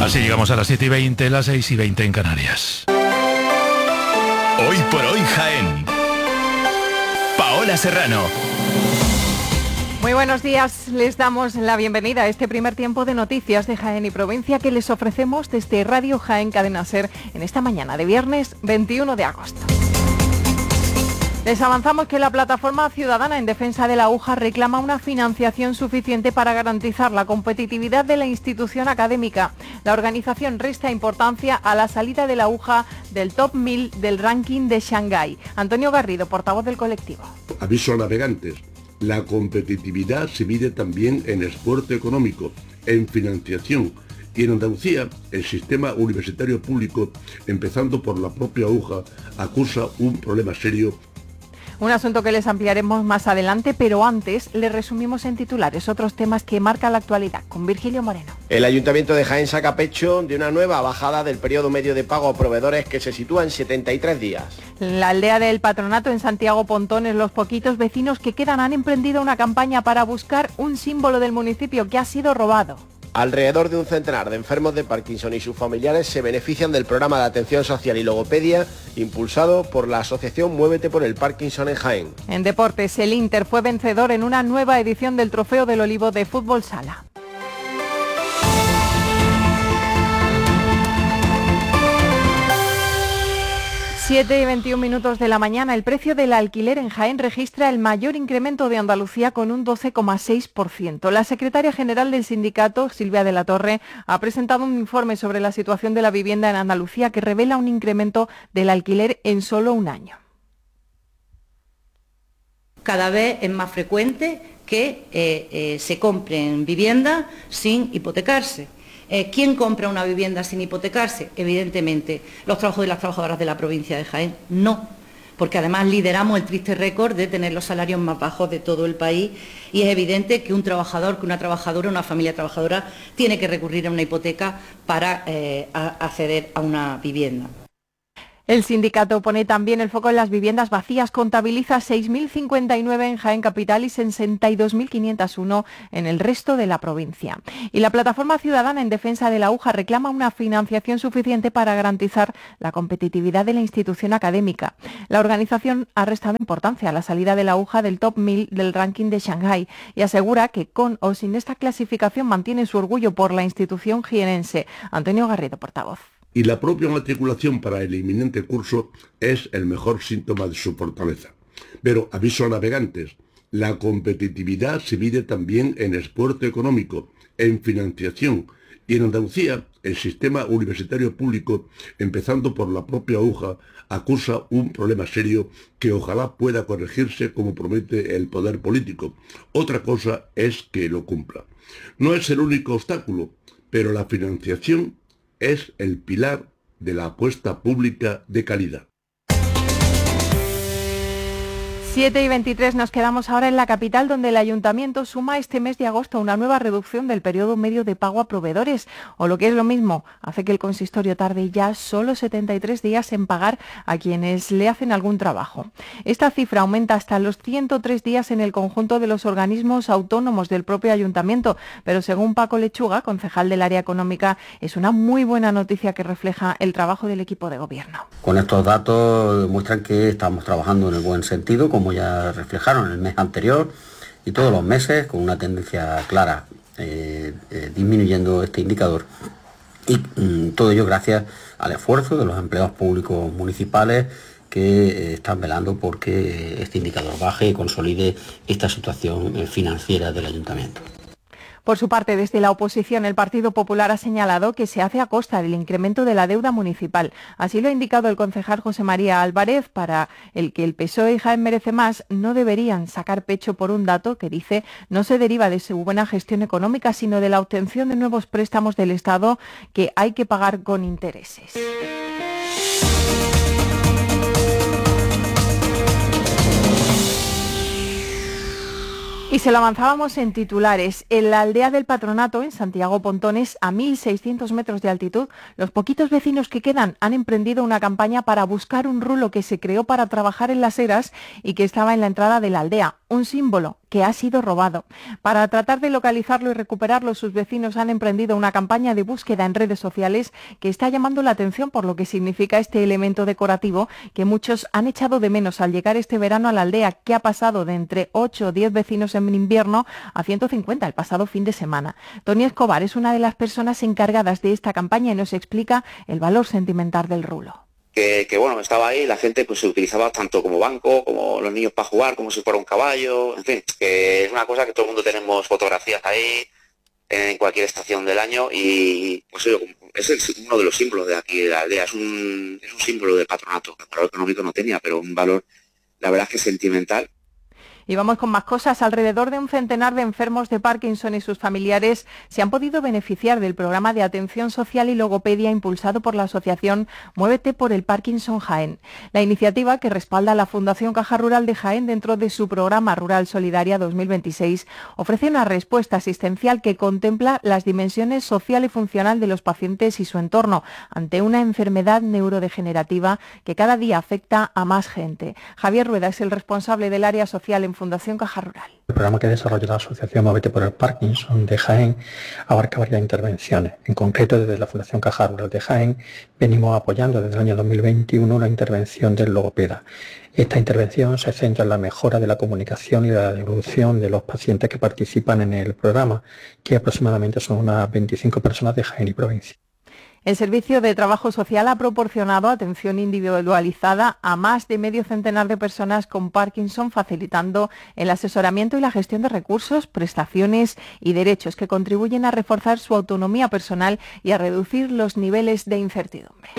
Así llegamos a las 7:20, las 6:20 en Canarias. Hoy por hoy Jaén. Paola Serrano. Muy buenos días, les damos la bienvenida a este primer tiempo de noticias de Jaén y provincia que les ofrecemos desde Radio Jaén Cadena Ser en esta mañana de viernes 21 de agosto. Les avanzamos que la Plataforma Ciudadana en Defensa de la UJA reclama una financiación suficiente para garantizar la competitividad de la institución académica. La organización resta importancia a la salida de la UJA del top 1000 del ranking de Shanghái. Antonio Garrido, portavoz del colectivo. Aviso a navegantes. La competitividad se mide también en esfuerzo económico, en financiación. Y en Andalucía, el sistema universitario público, empezando por la propia UJA, acusa un problema serio. Un asunto que les ampliaremos más adelante, pero antes les resumimos en titulares otros temas que marcan la actualidad, con Virgilio Moreno. El Ayuntamiento de Jaén saca pecho de una nueva bajada del periodo medio de pago a proveedores que se sitúa en 73 días. La aldea del Patronato en Santiago Pontones, los poquitos vecinos que quedan han emprendido una campaña para buscar un símbolo del municipio que ha sido robado. Alrededor de un centenar de enfermos de Parkinson y sus familiares se benefician del programa de atención social y logopedia impulsado por la asociación Muévete por el Parkinson en Jaén. En deportes, el Inter fue vencedor en una nueva edición del Trofeo del Olivo de Fútbol Sala. Siete y 21 minutos de la mañana, el precio del alquiler en Jaén registra el mayor incremento de Andalucía con un 12,6%. La secretaria general del sindicato, Silvia de la Torre, ha presentado un informe sobre la situación de la vivienda en Andalucía que revela un incremento del alquiler en solo un año. Cada vez es más frecuente que se compren viviendas sin hipotecarse. ¿Quién compra una vivienda sin hipotecarse? Evidentemente, los trabajadores y las trabajadoras de la provincia de Jaén no, porque además lideramos el triste récord de tener los salarios más bajos de todo el país y es evidente que un trabajador, que una trabajadora, una familia trabajadora tiene que recurrir a una hipoteca para acceder a una vivienda. El sindicato pone también el foco en las viviendas vacías, contabiliza 6.059 en Jaén Capital y 62.501 en el resto de la provincia. Y la Plataforma Ciudadana en Defensa de la UJA reclama una financiación suficiente para garantizar la competitividad de la institución académica. La organización ha restado importancia a la salida de la UJA del top 1000 del ranking de Shanghái y asegura que con o sin esta clasificación mantiene su orgullo por la institución jienense. Antonio Garrido, portavoz. Y la propia matriculación para el inminente curso es el mejor síntoma de su fortaleza. Pero, aviso a navegantes, la competitividad se mide también en esfuerzo económico, en financiación. Y en Andalucía, el sistema universitario público, empezando por la propia UJA, acusa un problema serio que ojalá pueda corregirse como promete el poder político. Otra cosa es que lo cumpla. No es el único obstáculo, pero la financiación es el pilar de la apuesta pública de calidad. 7 y 23 nos quedamos ahora en la capital, donde el Ayuntamiento suma este mes de agosto una nueva reducción del periodo medio de pago a proveedores, o lo que es lo mismo, hace que el consistorio tarde ya solo 73 días en pagar a quienes le hacen algún trabajo. Esta cifra aumenta hasta los 103 días en el conjunto de los organismos autónomos del propio Ayuntamiento, pero según Paco Lechuga, concejal del área económica, es una muy buena noticia que refleja el trabajo del equipo de gobierno. Con estos datos demuestran que estamos trabajando en el buen sentido, como ya reflejaron el mes anterior y todos los meses, con una tendencia clara disminuyendo este indicador y todo ello gracias al esfuerzo de los empleados públicos municipales que están velando porque este indicador baje y consolide esta situación financiera del Ayuntamiento. Por su parte, desde la oposición, el Partido Popular ha señalado que se hace a costa del incremento de la deuda municipal. Así lo ha indicado el concejal José María Álvarez, para el que el PSOE y Jaén Merece Más no deberían sacar pecho por un dato que dice no se deriva de su buena gestión económica, sino de la obtención de nuevos préstamos del Estado que hay que pagar con intereses. Y se lo avanzábamos en titulares. En la aldea del Patronato, en Santiago Pontones, a 1.600 metros de altitud, los poquitos vecinos que quedan han emprendido una campaña para buscar un rulo que se creó para trabajar en las eras y que estaba en la entrada de la aldea. un símbolo que ha sido robado. Para tratar de localizarlo y recuperarlo, sus vecinos han emprendido una campaña de búsqueda en redes sociales que está llamando la atención por lo que significa este elemento decorativo que muchos han echado de menos al llegar este verano a la aldea, que ha pasado de entre 8 o 10 vecinos en invierno a 150 el pasado fin de semana. Tony Escobar es una de las personas encargadas de esta campaña y nos explica el valor sentimental del rulo. Que bueno, estaba ahí, la gente pues se utilizaba tanto como banco, como los niños para jugar, como si fuera un caballo, en fin, que es una cosa que todo el mundo tenemos fotografías ahí, en cualquier estación del año, y pues es uno de los símbolos de aquí de la aldea, es un símbolo de patronato, que el valor económico no tenía, pero un valor, la verdad es que sentimental. Y vamos con más cosas. Alrededor de un centenar de enfermos de Parkinson y sus familiares se han podido beneficiar del programa de atención social y logopedia impulsado por la asociación Muévete por el Parkinson Jaén. La iniciativa, que respalda la Fundación Caja Rural de Jaén dentro de su programa Rural Solidaria 2026, ofrece una respuesta asistencial que contempla las dimensiones social y funcional de los pacientes y su entorno ante una enfermedad neurodegenerativa que cada día afecta a más gente. Javier Rueda es el responsable del área social en Fundación Caja Rural. El programa que desarrolla la Asociación Muévete por el Parkinson de Jaén abarca varias intervenciones. En concreto, desde la Fundación Caja Rural de Jaén venimos apoyando desde el año 2021 la intervención del logopeda. Esta intervención se centra en la mejora de la comunicación y la evolución de los pacientes que participan en el programa, que aproximadamente son unas 25 personas de Jaén y provincia. El Servicio de Trabajo Social ha proporcionado atención individualizada a más de medio centenar de personas con Parkinson, facilitando el asesoramiento y la gestión de recursos, prestaciones y derechos que contribuyen a reforzar su autonomía personal y a reducir los niveles de incertidumbre.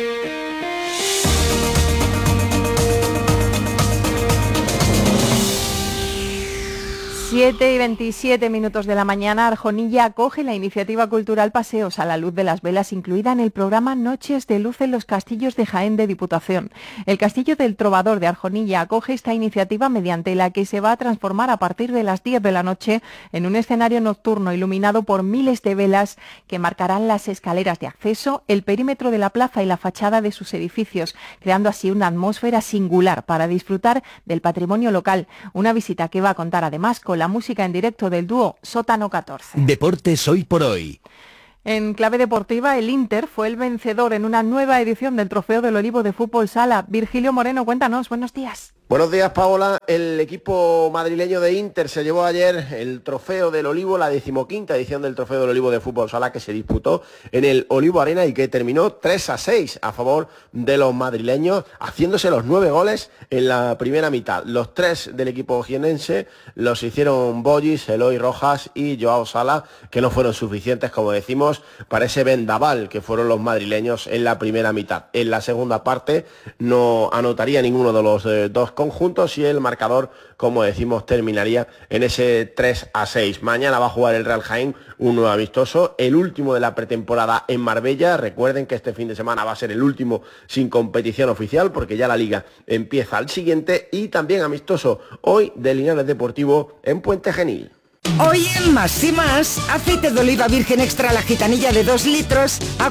7:27 de la mañana, Arjonilla acoge la iniciativa cultural Paseos a la Luz de las Velas, incluida en el programa Noches de Luz en los Castillos de Jaén de Diputación. El Castillo del Trovador de Arjonilla acoge esta iniciativa mediante la que se va a transformar a partir de las 10 de la noche en un escenario nocturno iluminado por miles de velas que marcarán las escaleras de acceso, el perímetro de la plaza y la fachada de sus edificios, creando así una atmósfera singular para disfrutar del patrimonio local. Una visita que va a contar además con la música en directo del dúo Sótano 14. Deportes hoy por hoy. En clave deportiva, el Inter fue el vencedor en una nueva edición del Trofeo del Olivo de Fútbol Sala. Virgilio Moreno, cuéntanos, buenos días. Buenos días, Paola. El equipo madrileño de Inter se llevó ayer el Trofeo del Olivo, la 15ª edición del Trofeo del Olivo de Fútbol Sala, que se disputó en el Olivo Arena y que terminó 3-6 a favor de los madrileños, haciéndose los 9 goles en la primera mitad. Los 3 del equipo jienense los hicieron Bollis, Eloy Rojas y Joao Sala, que no fueron suficientes, como decimos, para ese vendaval que fueron los madrileños en la primera mitad. En la segunda parte no anotaría ninguno de los dos conjuntos y el marcador, como decimos, terminaría en ese 3-6. Mañana va a jugar el Real Jaén un nuevo amistoso, el último de la pretemporada en Marbella. Recuerden que este fin de semana va a ser el último sin competición oficial, porque ya la Liga empieza al siguiente, y también amistoso hoy de Linares Deportivo en Puente Genil. Hoy en Más y Más, aceite de oliva virgen extra la gitanilla de 2 litros a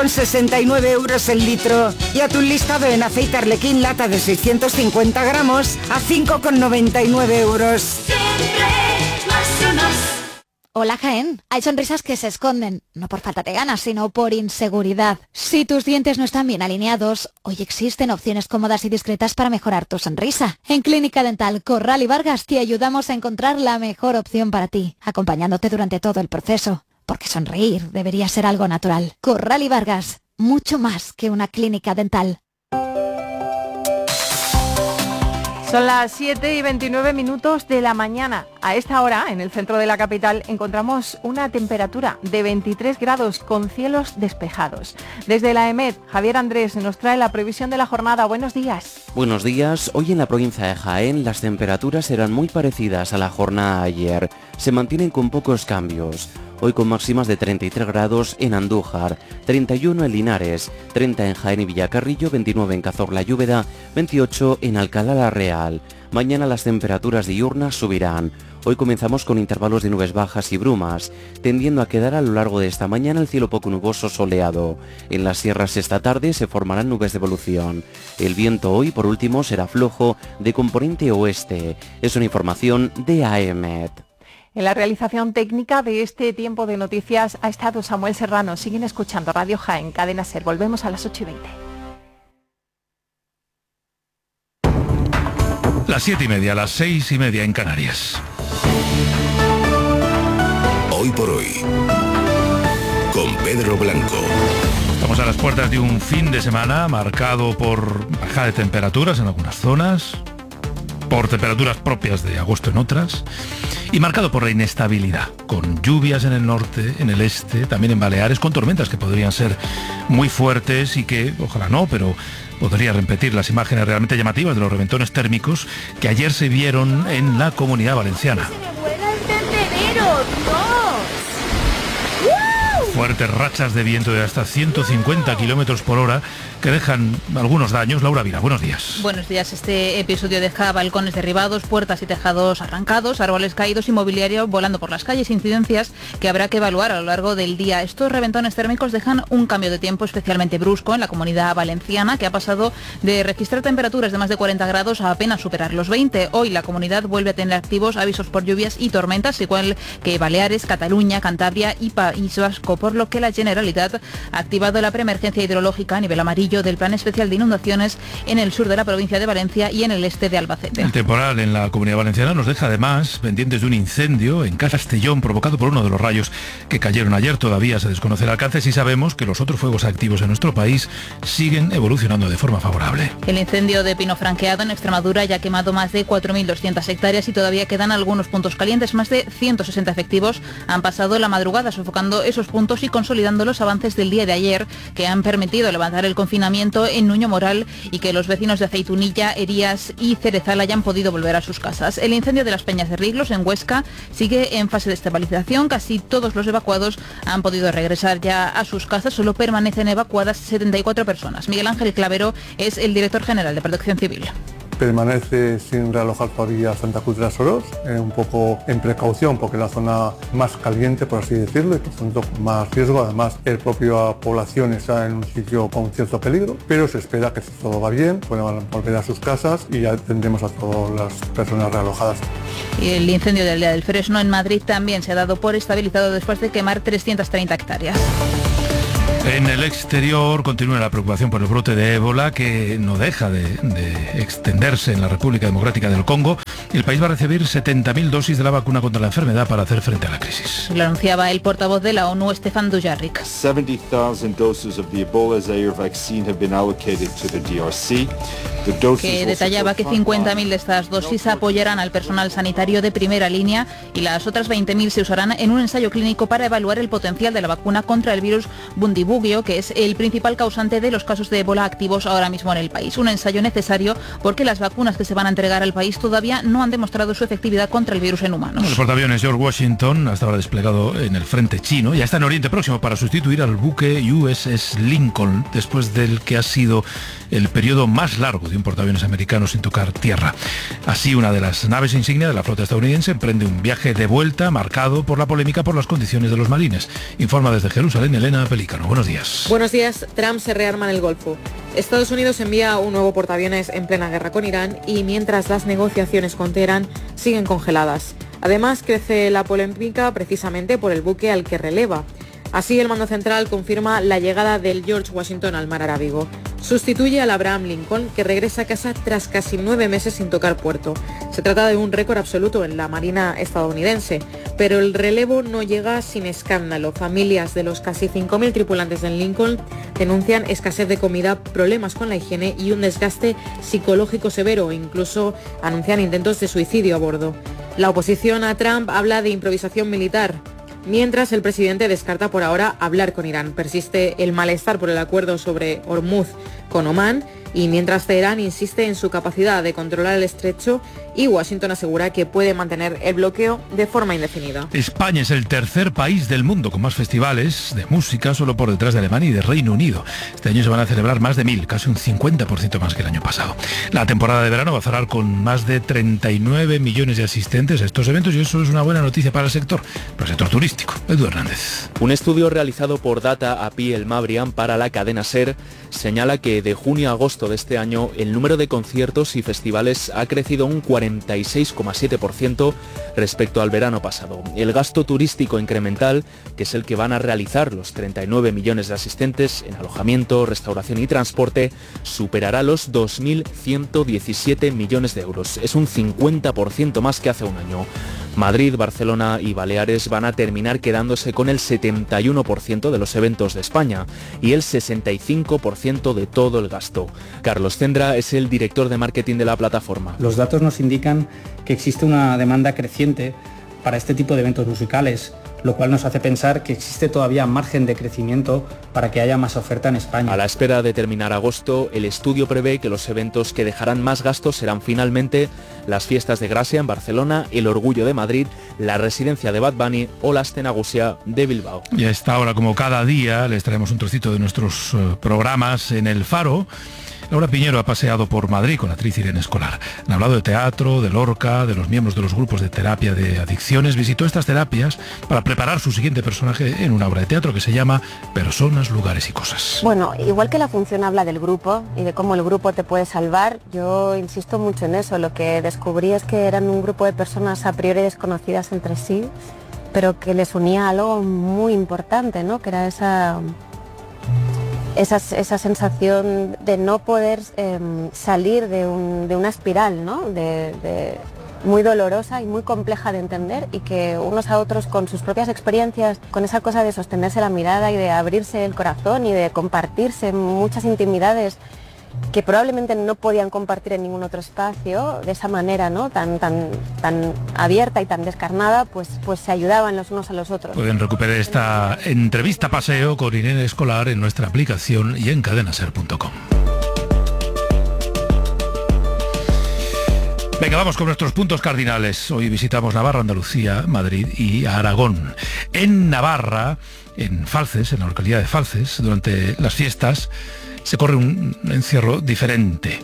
4,69 euros el litro. Y atún listado en aceite Arlequín lata de 650 gramos a 5,99 euros. Siempre Más y Más. Hola Jaén, hay sonrisas que se esconden, no por falta de ganas, sino por inseguridad. Si tus dientes no están bien alineados, hoy existen opciones cómodas y discretas para mejorar tu sonrisa. En Clínica Dental Corral y Vargas te ayudamos a encontrar la mejor opción para ti, acompañándote durante todo el proceso, porque sonreír debería ser algo natural. Corral y Vargas, mucho más que una clínica dental. Son las 7:29 de la mañana. A esta hora, en el centro de la capital, encontramos una temperatura de 23 grados con cielos despejados. Desde la EMED, Javier Andrés nos trae la previsión de la jornada. Buenos días. Buenos días. Hoy en la provincia de Jaén las temperaturas serán muy parecidas a la jornada de ayer. Se mantienen con pocos cambios. Hoy con máximas de 33 grados en Andújar, 31 en Linares, 30 en Jaén y Villacarrillo, 29 en Cazorla y Úbeda, 28 en Alcalá la Real. Mañana las temperaturas diurnas subirán. Hoy comenzamos con intervalos de nubes bajas y brumas, tendiendo a quedar a lo largo de esta mañana el cielo poco nuboso soleado. En las sierras esta tarde se formarán nubes de evolución. El viento hoy, por último, será flojo de componente oeste. Es una información de AEMET. En la realización técnica de este tiempo de noticias ha estado Samuel Serrano. Siguen escuchando Radio Jaén, Cadena SER. Volvemos a las 8:20. Las 7:30, las 6:30 en Canarias. Hoy por hoy, con Pedro Blanco. Estamos a las puertas de un fin de semana marcado por bajada de temperaturas en algunas zonas, por temperaturas propias de agosto en otras, y marcado por la inestabilidad, con lluvias en el norte, en el este, también en Baleares, con tormentas que podrían ser muy fuertes y que, ojalá no, pero podría repetir las imágenes realmente llamativas de los reventones térmicos que ayer se vieron en la Comunidad Valenciana. Fuertes rachas de viento de hasta 150 kilómetros por hora que dejan algunos daños. Laura Vila, buenos días. Buenos días. Este episodio deja balcones derribados, puertas y tejados arrancados, árboles caídos y mobiliario volando por las calles, incidencias que habrá que evaluar a lo largo del día. Estos reventones térmicos dejan un cambio de tiempo especialmente brusco en la Comunidad Valenciana, que ha pasado de registrar temperaturas de más de 40 grados a apenas superar los 20. Hoy la comunidad vuelve a tener activos avisos por lluvias y tormentas, igual que Baleares, Cataluña, Cantabria y País Vasco, por lo que la Generalitat ha activado la preemergencia hidrológica a nivel amarillo del Plan Especial de Inundaciones en el sur de la provincia de Valencia y en el este de Albacete. El temporal en la Comunidad Valenciana nos deja además pendientes de un incendio en Castellón provocado por uno de los rayos que cayeron ayer. Todavía se desconoce el alcance, y sabemos que los otros fuegos activos en nuestro país siguen evolucionando de forma favorable. El incendio de pino franqueado en Extremadura ya ha quemado más de 4.200 hectáreas y todavía quedan algunos puntos calientes. Más de 160 efectivos han pasado la madrugada sofocando esos puntos y consolidando los avances del día de ayer, que han permitido levantar el confinamiento en Nuño Moral y que los vecinos de Aceitunilla, Erías y Cerezal hayan podido volver a sus casas. El incendio de las Peñas de Riglos en Huesca sigue en fase de estabilización. Casi todos los evacuados han podido regresar ya a sus casas. Solo permanecen evacuadas 74 personas. Miguel Ángel Clavero es el director general de Protección Civil. Permanece sin realojar todavía Santa Cruz de las Oros, un poco en precaución porque es la zona más caliente, por así decirlo, y por tanto con más riesgo. Además, la propia población está en un sitio con cierto peligro, pero se espera que si todo va bien, puedan volver a sus casas y ya tendremos a todas las personas realojadas. Y el incendio del Día del Fresno en Madrid también se ha dado por estabilizado después de quemar 330 hectáreas. En el exterior continúa la preocupación por el brote de ébola, que no deja de extenderse en la República Democrática del Congo. El país va a recibir 70.000 dosis de la vacuna contra la enfermedad para hacer frente a la crisis. Lo anunciaba el portavoz de la ONU, Stefan Dujarric. 70,000 doses of the Ebola Zaire vaccine have been allocated to the DRC. Que detallaba que 50.000 de estas dosis apoyarán al personal sanitario de primera línea y las otras 20.000 se usarán en un ensayo clínico para evaluar el potencial de la vacuna contra el virus Bundibugyo, que es el principal causante de los casos de ébola activos ahora mismo en el país. Un ensayo necesario porque las vacunas que se van a entregar al país todavía no han demostrado su efectividad contra el virus en humanos. El portaaviones George Washington, hasta ahora desplegado en el frente chino, ya está en Oriente Próximo para sustituir al buque USS Lincoln, después del que ha sido el periodo más largo de un portaaviones americano sin tocar tierra. Así, una de las naves insignia de la flota estadounidense emprende un viaje de vuelta marcado por la polémica por las condiciones de los marines. Informa desde Jerusalén Elena Pelícano. Buenos días. Buenos días. Trump se rearma en el Golfo. Estados Unidos envía un nuevo portaaviones en plena guerra con Irán y mientras las negociaciones con Teherán siguen congeladas. Además, crece la polémica precisamente por el buque al que releva. Así, el mando central confirma la llegada del George Washington al mar Arábigo. Sustituye al Abraham Lincoln, que regresa a casa tras casi 9 meses sin tocar puerto. Se trata de un récord absoluto en la Marina estadounidense, pero el relevo no llega sin escándalo. Familias de los casi 5.000 tripulantes del Lincoln denuncian escasez de comida, problemas con la higiene y un desgaste psicológico severo. Incluso anuncian intentos de suicidio a bordo. La oposición a Trump habla de improvisación militar, mientras el presidente descarta por ahora hablar con Irán. Persiste el malestar por el acuerdo sobre Hormuz con Omán Y mientras Teherán insiste en su capacidad de controlar el estrecho y Washington asegura que puede mantener el bloqueo de forma indefinida. España es el tercer país del mundo con más festivales de música, solo por detrás de Alemania y de Reino Unido. Este año se van a celebrar más de 1.000, casi un 50% más que el año pasado. La temporada de verano va a cerrar con más de 39 millones de asistentes a estos eventos y eso es una buena noticia para el sector turístico. Edu Hernández. Un estudio realizado por Data API El Mabrian para la cadena SER señala que de junio a agosto de este año el número de conciertos y festivales ha crecido un 46,7% respecto al verano pasado. El gasto turístico incremental, que es el que van a realizar los 39 millones de asistentes en alojamiento, restauración y transporte, superará los 2.117 millones de euros. Es un 50% más que hace un año. Madrid, Barcelona y Baleares van a terminar quedándose con el 71% de los eventos de España y el 65% de todo el gasto. Carlos Cendra es el director de marketing de la plataforma. Los datos nos indican que existe una demanda creciente para este tipo de eventos musicales, lo cual nos hace pensar que existe todavía margen de crecimiento para que haya más oferta en España. A la espera de terminar agosto, el estudio prevé que los eventos que dejarán más gastos serán finalmente las fiestas de Gracia en Barcelona, el Orgullo de Madrid, la residencia de Bad Bunny o la Astenagusia de Bilbao. Y a esta hora, como cada día, les traemos un trocito de nuestros programas en El Faro. Laura Piñero ha paseado por Madrid con la actriz Irene Escolar. Han hablado de teatro, de Lorca, de los miembros de los grupos de terapia de adicciones. Visitó estas terapias para preparar su siguiente personaje en una obra de teatro que se llama Personas, Lugares y Cosas. Bueno, igual que la función habla del grupo y de cómo el grupo te puede salvar, yo insisto mucho en eso. Lo que descubrí es que eran un grupo de personas a priori desconocidas entre sí, pero que les unía algo muy importante, ¿no? Que era esa sensación de no poder salir de una espiral, ¿no? Muy dolorosa y muy compleja de entender, y que unos a otros con sus propias experiencias, con esa cosa de sostenerse la mirada y de abrirse el corazón y de compartirse muchas intimidades que probablemente no podían compartir en ningún otro espacio, de esa manera, ¿no? tan abierta y tan descarnada, pues se ayudaban los unos a los otros. Pueden recuperar esta entrevista paseo con Irene Escolar en nuestra aplicación y en cadenaser.com. Venga, vamos con nuestros puntos cardinales. Hoy visitamos Navarra, Andalucía, Madrid y Aragón. En Navarra, en Falces, en la localidad de Falces, durante las fiestas, se corre un encierro diferente.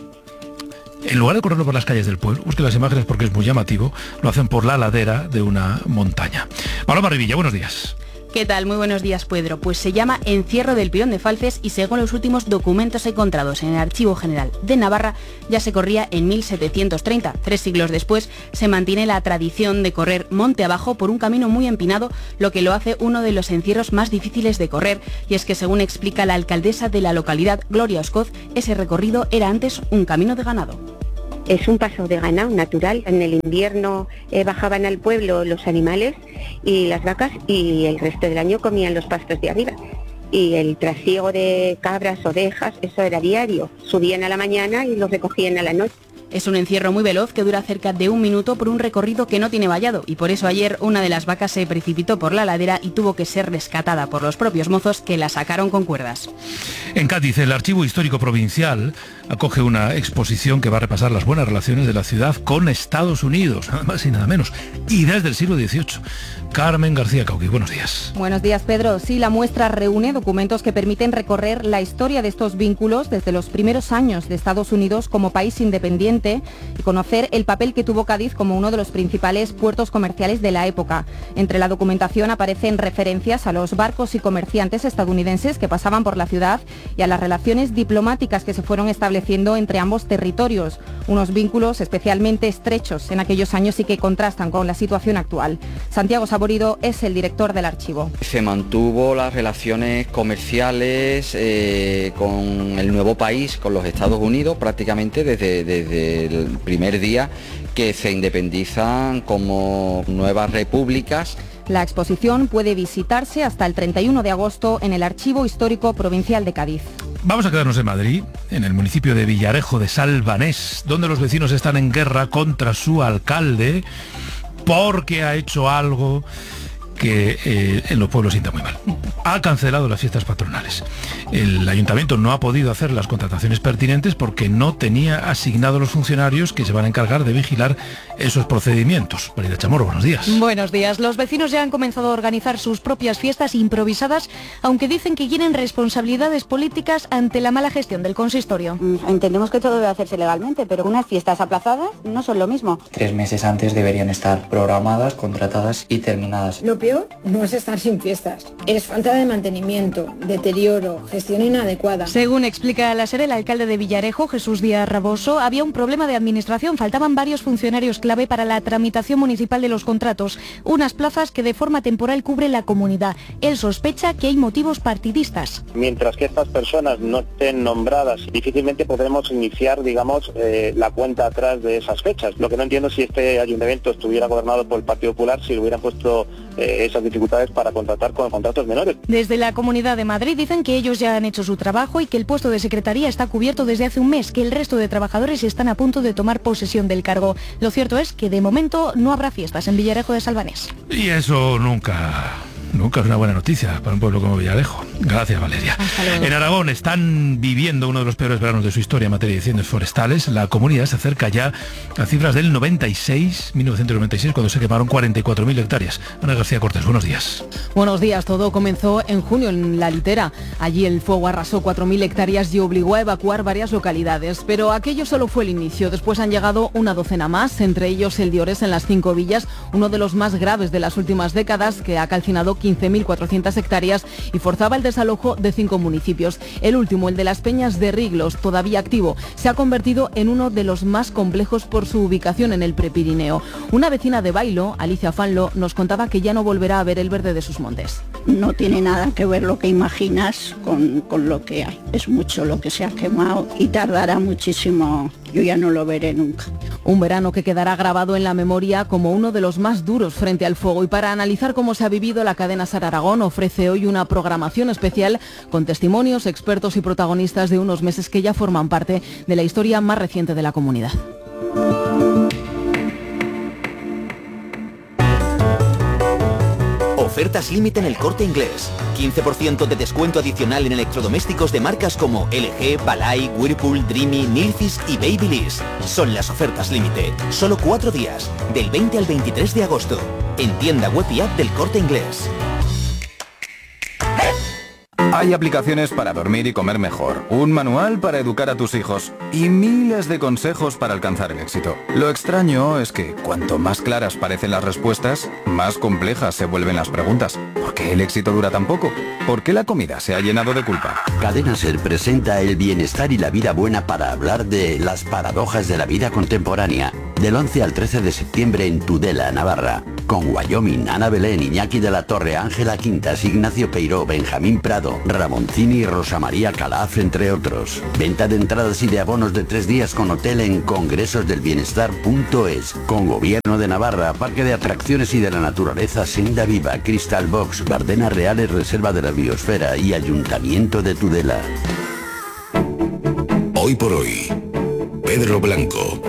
En lugar de correrlo por las calles del pueblo, busquen las imágenes porque es muy llamativo, lo hacen por la ladera de una montaña. Paloma Rivilla, buenos días. ¿Qué tal? Muy buenos días, Pedro. Pues se llama Encierro del Pirón de Falces y según los últimos documentos encontrados en el Archivo General de Navarra, ya se corría en 1730. 3 siglos después se mantiene la tradición de correr monte abajo por un camino muy empinado, lo que lo hace uno de los encierros más difíciles de correr. Y es que, según explica la alcaldesa de la localidad, Gloria Oscoz, ese recorrido era antes un camino de ganado. Es un paso de ganado natural. En el invierno bajaban al pueblo los animales y las vacas, y el resto del año comían los pastos de arriba. Y el trasiego de cabras, ovejas, eso era diario. Subían a la mañana y los recogían a la noche. Es un encierro muy veloz que dura cerca de 1 minuto por un recorrido que no tiene vallado, y por eso ayer una de las vacas se precipitó por la ladera y tuvo que ser rescatada por los propios mozos, que la sacaron con cuerdas. En Cádiz, el Archivo Histórico Provincial acoge una exposición que va a repasar las buenas relaciones de la ciudad con Estados Unidos, nada más y nada menos, y desde el siglo XVIII. Carmen García Cauqui, buenos días. Buenos días, Pedro. Sí, la muestra reúne documentos que permiten recorrer la historia de estos vínculos desde los primeros años de Estados Unidos como país independiente y conocer el papel que tuvo Cádiz como uno de los principales puertos comerciales de la época. Entre la documentación aparecen referencias a los barcos y comerciantes estadounidenses que pasaban por la ciudad y a las relaciones diplomáticas que se fueron estableciendo entre ambos territorios, unos vínculos especialmente estrechos en aquellos años y que contrastan con la situación actual. Santiago Saborido es el director del archivo. Se mantuvo las relaciones comerciales con el nuevo país, con los Estados Unidos, prácticamente desde el primer día que se independizan como nuevas repúblicas. La exposición puede visitarse hasta el 31 de agosto en el Archivo Histórico Provincial de Cádiz. Vamos a quedarnos en Madrid, en el municipio de Villarejo de Salvanés, donde los vecinos están en guerra contra su alcalde porque ha hecho algo que en los pueblos sienta muy mal. Ha cancelado las fiestas patronales. El ayuntamiento no ha podido hacer las contrataciones pertinentes porque no tenía asignados los funcionarios que se van a encargar de vigilar esos procedimientos. Marida Chamorro, buenos días. Buenos días. Los vecinos ya han comenzado a organizar sus propias fiestas improvisadas, aunque dicen que quieren responsabilidades políticas ante la mala gestión del consistorio. Entendemos que todo debe hacerse legalmente, pero unas fiestas aplazadas no son lo mismo. 3 meses antes deberían estar programadas, contratadas y terminadas. Lo peor no es estar sin fiestas, es falta de mantenimiento, deterioro, gestión inadecuada. Según explica la SER, el alcalde de Villarejo, Jesús Díaz Raboso, había un problema de administración, faltaban varios funcionarios clave para la tramitación municipal de los contratos, unas plazas que de forma temporal cubre la comunidad. Él sospecha que hay motivos partidistas. Mientras que estas personas no estén nombradas, difícilmente podremos iniciar, digamos, la cuenta atrás de esas fechas. Lo que no entiendo es si este ayuntamiento estuviera gobernado por el Partido Popular, si le hubieran puesto esas dificultades para contratar con contratos menores. Desde la Comunidad de Madrid dicen que ellos ya han hecho su trabajo y que el puesto de secretaría está cubierto desde hace un mes, que el resto de trabajadores están a punto de tomar posesión del cargo. Lo cierto es que de momento no habrá fiestas en Villarejo de Salvanés. Y eso nunca es una buena noticia para un pueblo como Villarejo. Gracias, Valeria. En Aragón están viviendo uno de los peores veranos de su historia en materia de incendios forestales. La comunidad se acerca ya a cifras del 1996, cuando se quemaron 44.000 hectáreas. Ana García Cortés, buenos días. Buenos días. Todo comenzó en junio en La Litera. Allí el fuego arrasó 4.000 hectáreas y obligó a evacuar varias localidades. Pero aquello solo fue el inicio. Después han llegado una docena más, entre ellos el de Ores en las 5 villas, uno de los más graves de las últimas décadas, que ha calcinado 15.400 hectáreas y forzaba el desalojo de 5 municipios. El último, el de las Peñas de Riglos, todavía activo, se ha convertido en uno de los más complejos por su ubicación en el Prepirineo. Una vecina de Bailo, Alicia Fanlo, nos contaba que ya no volverá a ver el verde de sus montes. No tiene nada que ver lo que imaginas con lo que hay. Es mucho lo que se ha quemado y tardará muchísimo. Yo ya no lo veré nunca. Un verano que quedará grabado en la memoria como uno de los más duros frente al fuego. Y para analizar cómo se ha vivido, la cadena SER Aragón ofrece hoy una programación especial con testimonios, expertos y protagonistas de unos meses que ya forman parte de la historia más reciente de la comunidad. Ofertas límite en El Corte Inglés. 15% de descuento adicional en electrodomésticos de marcas como LG, Balay, Whirlpool, Dreamy, Nilfisk y Babyliss. Son las ofertas límite. Solo 4 días, del 20 al 23 de agosto. En tienda web y app del Corte Inglés. Hay aplicaciones para dormir y comer mejor, un manual para educar a tus hijos y miles de consejos para alcanzar el éxito. Lo extraño es que cuanto más claras parecen las respuestas, más complejas se vuelven las preguntas. ¿Por qué el éxito dura tan poco? ¿Por qué la comida se ha llenado de culpa? Cadena SER presenta el bienestar y la vida buena para hablar de las paradojas de la vida contemporánea. Del 11 al 13 de septiembre en Tudela, Navarra. Con Wyoming, Ana Belén, Iñaki de la Torre, Ángela Quintas, Ignacio Peiró, Benjamín Prado, Ramoncini y Rosa María Calaf, entre otros. Venta de entradas y de abonos de 3 días con hotel en congresosdelbienestar.es. Con Gobierno de Navarra, Parque de Atracciones y de la Naturaleza, Senda Viva, Crystal Box, Bardenas Reales, Reserva de la Biosfera y Ayuntamiento de Tudela. Hoy por hoy, Pedro Blanco.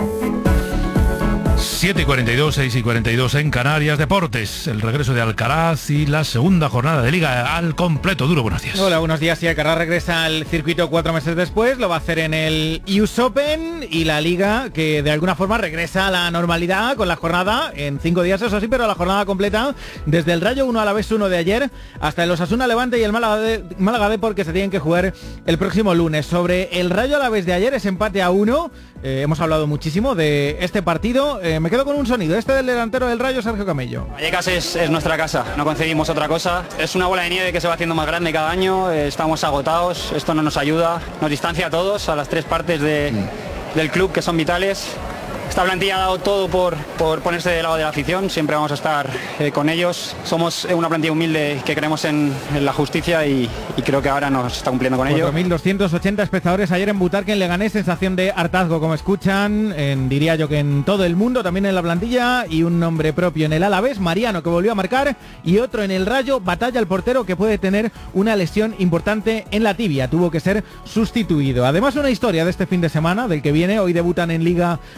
7:42, 6:42 en Canarias. Deportes, el regreso de Alcaraz y la segunda jornada de Liga al completo. Duro, buenos días. Hola, buenos días. Sí, Alcaraz regresa al circuito 4 meses después, lo va a hacer en el US Open y la Liga, que de alguna forma regresa a la normalidad con la jornada en 5 días, eso sí, pero la jornada completa desde el Rayo 1 Alavés 1 de ayer hasta el Osasuna Levante y el Málaga B, porque se tienen que jugar el próximo lunes. Sobre el Rayo Alavés de ayer, es empate a 1. Hemos hablado muchísimo de este partido. Me quedo con un sonido, este del delantero del Rayo, Sergio Camello. Vallecas es nuestra casa, no concebimos otra cosa. Es una bola de nieve que se va haciendo más grande cada año, estamos agotados, esto no nos ayuda, nos distancia a todos, a las 3 partes del club que son vitales. Esta plantilla ha dado todo por ponerse del lado de la afición, siempre vamos a estar con ellos. Somos una plantilla humilde que creemos en la justicia y creo que ahora nos está cumpliendo con ello. 4.280 espectadores ayer en Butarque, en Leganés, sensación de hartazgo, como escuchan, diría yo que en todo el mundo, también en la plantilla, y un nombre propio en el Alavés, Mariano, que volvió a marcar, y otro en el Rayo, Batalla, el portero, que puede tener una lesión importante en la tibia, tuvo que ser sustituido. Además, una historia de este fin de semana, del que viene, hoy debutan en Liga Betis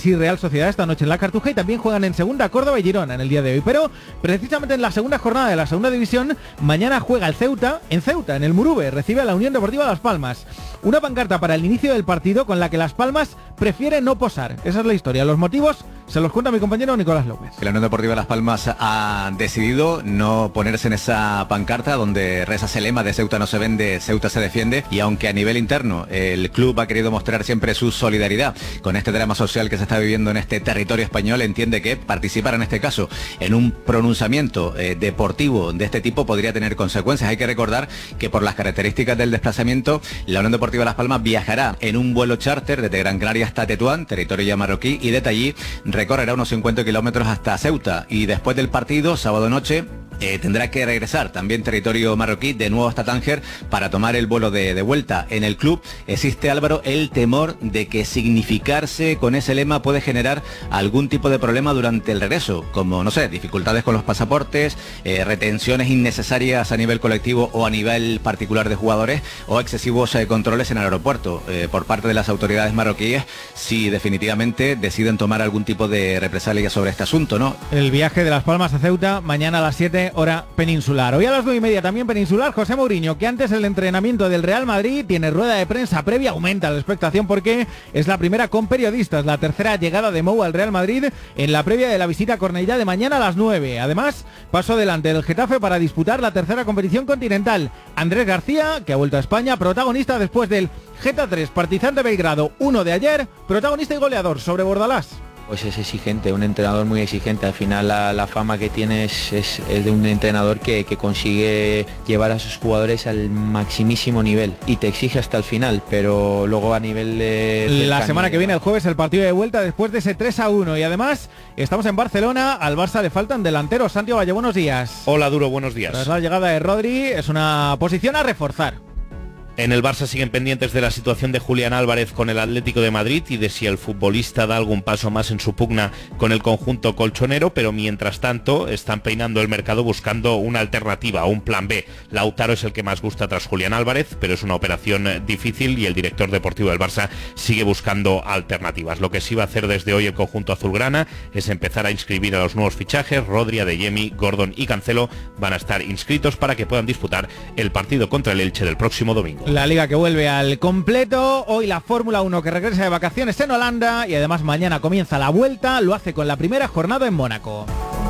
Betis y Real Sociedad esta noche en la Cartuja, y también juegan en segunda Córdoba y Girona en el día de hoy. Pero precisamente en la segunda jornada de la segunda división, mañana juega el Ceuta, en el Murube, recibe a la Unión Deportiva Las Palmas. Una pancarta para el inicio del partido con la que Las Palmas prefiere no posar. Esa es la historia. Los motivos se los cuenta mi compañero Nicolás López. La Unión Deportiva Las Palmas ha decidido no ponerse en esa pancarta donde reza ese lema de Ceuta no se vende, Ceuta se defiende, y aunque a nivel interno el club ha querido mostrar siempre su solidaridad con este drama social que se está viviendo en este territorio español, entiende que participar en este caso en un pronunciamiento deportivo de este tipo podría tener consecuencias. Hay que recordar que por las características del desplazamiento, la Unión Deportiva Las Palmas viajará en un vuelo charter desde Gran Canaria hasta Tetuán, territorio ya marroquí, y desde allí recorrerá unos 50 kilómetros hasta Ceuta, y después del partido, sábado noche, tendrá que regresar también territorio marroquí de nuevo hasta Tánger para tomar el vuelo de vuelta. En el club existe, Álvaro, el temor de que significarse con ese lema puede generar algún tipo de problema durante el regreso, como, no sé, dificultades con los pasaportes, retenciones innecesarias a nivel colectivo o a nivel particular de jugadores, o excesivos controles en el aeropuerto por parte de las autoridades marroquíes, si definitivamente deciden tomar algún tipo de represalia sobre este asunto, ¿no? El viaje de Las Palmas a Ceuta mañana a las 7, hora peninsular. Hoy a las 9:30 también peninsular, José Mourinho, que antes del entrenamiento del Real Madrid tiene rueda de prensa previa, aumenta la expectación porque es la primera con periodistas, la tercera llegada de Mou al Real Madrid en la previa de la visita a Cornellá de mañana a las 9. Además, paso adelante del Getafe para disputar la tercera competición continental. Andrés García, que ha vuelto a España, protagonista después del Geta 3, Partizan de Belgrado 1 de ayer, protagonista y goleador sobre Bordalás. Pues es exigente, un entrenador muy exigente. Al final la fama que tiene es de un entrenador que consigue llevar a sus jugadores al maximísimo nivel y te exige hasta el final, pero luego a nivel de... La semana que viene, el jueves, el partido de vuelta después de ese 3-1, y además estamos en Barcelona. Al Barça le faltan delanteros. Santiago Valle, buenos días. Hola, Duro, buenos días. Tras la llegada de Rodri, es una posición a reforzar. En el Barça siguen pendientes de la situación de Julián Álvarez con el Atlético de Madrid y de si el futbolista da algún paso más en su pugna con el conjunto colchonero, pero mientras tanto están peinando el mercado buscando una alternativa, un plan B. Lautaro es el que más gusta tras Julián Álvarez, pero es una operación difícil y el director deportivo del Barça sigue buscando alternativas. Lo que sí va a hacer desde hoy el conjunto azulgrana es empezar a inscribir a los nuevos fichajes. Rodri, Adeyemi, Gordon y Cancelo van a estar inscritos para que puedan disputar el partido contra el Elche del próximo domingo. La Liga que vuelve al completo, hoy la Fórmula 1 que regresa de vacaciones en Holanda, y además mañana comienza la vuelta, lo hace con la primera jornada en Mónaco.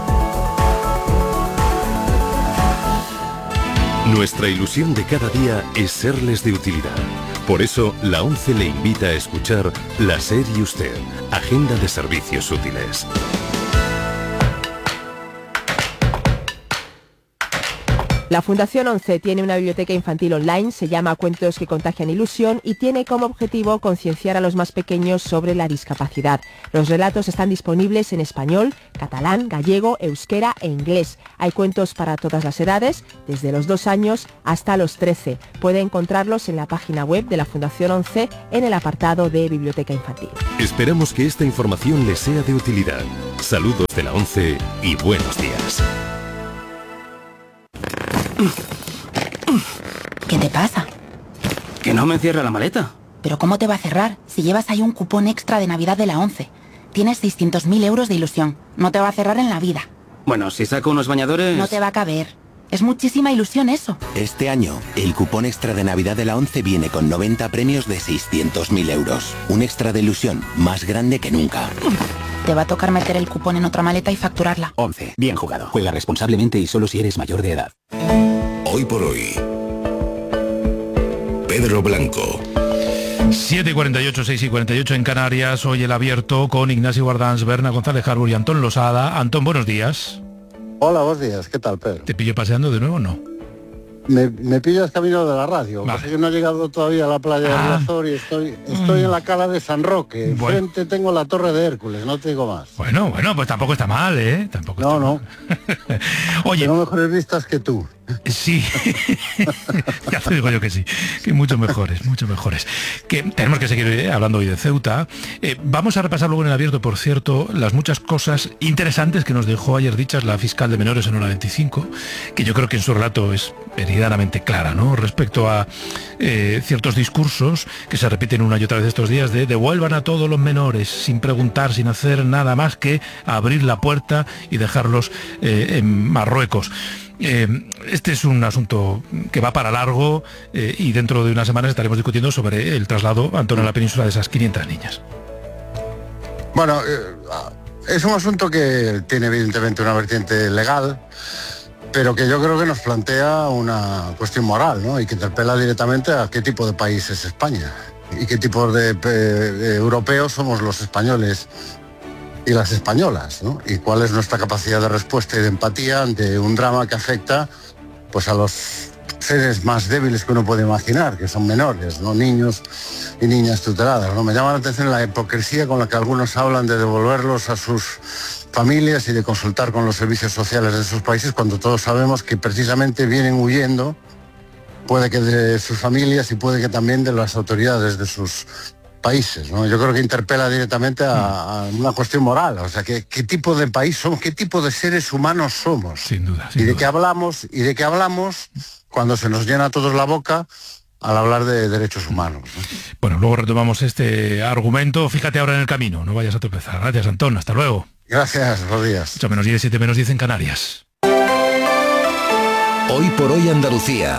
Nuestra ilusión de cada día es serles de utilidad. Por eso, la ONCE le invita a escuchar La SER y Usted, Agenda de Servicios Útiles. La Fundación ONCE tiene una biblioteca infantil online, se llama Cuentos que contagian ilusión y tiene como objetivo concienciar a los más pequeños sobre la discapacidad. Los relatos están disponibles en español, catalán, gallego, euskera e inglés. Hay cuentos para todas las edades, desde los 2 años hasta los 13. Puede encontrarlos en la página web de la Fundación ONCE en el apartado de Biblioteca Infantil. Esperamos que esta información les sea de utilidad. Saludos de la ONCE y buenos días. ¿Qué te pasa? Que no me cierra la maleta. ¿Pero cómo te va a cerrar si llevas ahí un cupón extra de Navidad de la ONCE? Tienes 600.000 euros de ilusión. No te va a cerrar en la vida. Bueno, si saco unos bañadores... No te va a caber. Es muchísima ilusión eso. Este año, el cupón extra de Navidad de la ONCE viene con 90 premios de 600.000 euros. Un extra de ilusión más grande que nunca. Te va a tocar meter el cupón en otra maleta y facturarla. ONCE. Bien jugado. Juega responsablemente y solo si eres mayor de edad. Hoy por hoy, Pedro Blanco. 7:48, 6:48 en Canarias. Hoy el abierto con Ignacio Guardans, Berna González Harbour y Antón Losada. Antón, buenos días. Hola, buenos días. ¿Qué tal, Pedro? ¿Te pillo paseando de nuevo o no? Me pillas camino de la radio. Vale. Pasa que no he llegado todavía a la playa de Riazor y estoy en la cala de San Roque. Enfrente tengo la Torre de Hércules, no te digo más. Bueno, pues tampoco está mal, ¿eh? Tampoco no. Oye, tengo mejores vistas que tú. Sí, ya te digo yo que sí, que mucho mejores. Que tenemos que seguir hablando hoy de Ceuta. Vamos a repasar luego en el abierto, por cierto, las muchas cosas interesantes que nos dejó ayer dichas la fiscal de menores en Hora 25, que yo creo que en su relato es meridianamente clara, ¿no? Respecto a ciertos discursos que se repiten una y otra vez estos días de devuelvan a todos los menores sin preguntar, sin hacer nada más que abrir la puerta y dejarlos en Marruecos. Este es un asunto que va para largo y dentro de unas semanas estaremos discutiendo sobre el traslado, Antonio, a la península de esas 500 niñas. Bueno, es un asunto que tiene evidentemente una vertiente legal, pero que yo creo que nos plantea una cuestión moral, ¿no? Y que interpela directamente a qué tipo de país es España y qué tipo de europeos somos los españoles y las españolas, ¿no? Y cuál es nuestra capacidad de respuesta y de empatía ante un drama que afecta pues a los seres más débiles que uno puede imaginar, que son menores, ¿no? Niños y niñas tuteladas, ¿no? Me llama la atención la hipocresía con la que algunos hablan de devolverlos a sus familias y de consultar con los servicios sociales de esos países, cuando todos sabemos que precisamente vienen huyendo, puede que de sus familias y puede que también de las autoridades de sus países, ¿no? Yo creo que interpela directamente a una cuestión moral, o sea, ¿qué tipo de país somos? ¿Qué tipo de seres humanos somos? Sin duda. ¿Y de qué hablamos cuando se nos llena a todos la boca al hablar de derechos humanos, ¿no? Bueno, luego retomamos este argumento. Fíjate ahora en el camino, no vayas a tropezar. Gracias, Antón, hasta luego. Gracias, buenos días. 8:10, 7:10 en Canarias. Hoy por hoy Andalucía.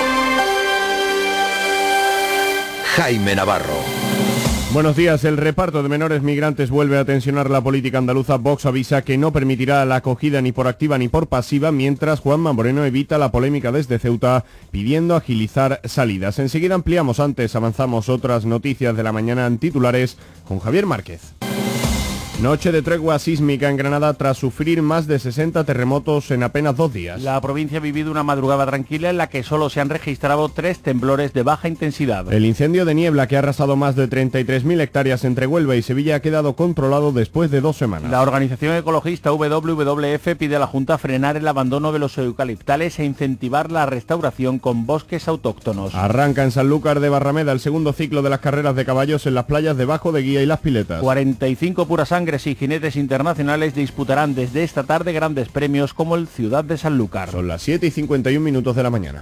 Jaime Navarro. Buenos días. El reparto de menores migrantes vuelve a tensionar la política andaluza. Vox avisa que no permitirá la acogida ni por activa ni por pasiva, mientras Juanma Moreno evita la polémica desde Ceuta pidiendo agilizar salidas. Enseguida ampliamos, antes avanzamos otras noticias de la mañana en titulares con Javier Márquez. Noche de tregua sísmica en Granada tras sufrir más de 60 terremotos en apenas 2 días. La provincia ha vivido una madrugada tranquila en la que solo se han registrado 3 temblores de baja intensidad. El incendio de niebla que ha arrasado más de 33.000 hectáreas entre Huelva y Sevilla ha quedado controlado después de 2 semanas. La organización ecologista WWF pide a la Junta frenar el abandono de los eucaliptales e incentivar la restauración con bosques autóctonos. Arranca en Sanlúcar de Barrameda el segundo ciclo de las carreras de caballos en las playas de Bajo de Guía y Las Piletas. 45 pura sangre y jinetes internacionales disputarán desde esta tarde grandes premios como el Ciudad de Sanlúcar. Son las 7:51 de la mañana.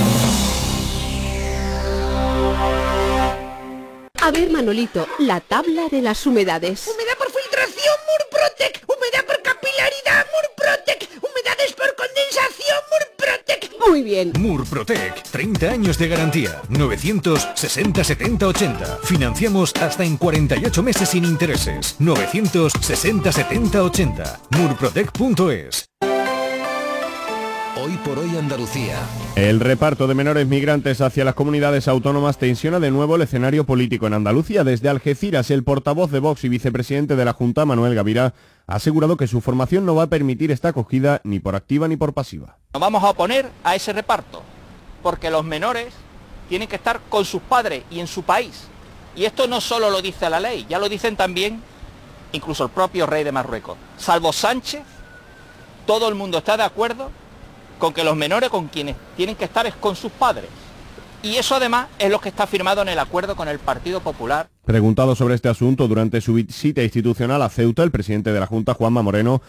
A ver, Manolito, la tabla de las humedades. Humedad por filtración, Murprotec. Humedad por capilaridad, Murprotec. Humedades por condensación, Murprotec. Muy bien. Murprotec, 30 años de garantía. 960 70 80. Financiamos hasta en 48 meses sin intereses. 960 70 80. Murprotec.es. Hoy por hoy Andalucía. El reparto de menores migrantes hacia las comunidades autónomas tensiona de nuevo el escenario político en Andalucía. Desde Algeciras, el portavoz de Vox y vicepresidente de la Junta, Manuel Gavirá, ha asegurado que su formación no va a permitir esta acogida ni por activa ni por pasiva. Nos vamos a oponer a ese reparto, porque los menores tienen que estar con sus padres y en su país. Y esto no solo lo dice la ley, ya lo dicen también incluso el propio rey de Marruecos. Salvo Sánchez, todo el mundo está de acuerdo con que los menores con quienes tienen que estar es con sus padres. Y eso además es lo que está firmado en el acuerdo con el Partido Popular. Preguntado sobre este asunto durante su visita institucional a Ceuta, el presidente de la Junta, Juanma Moreno,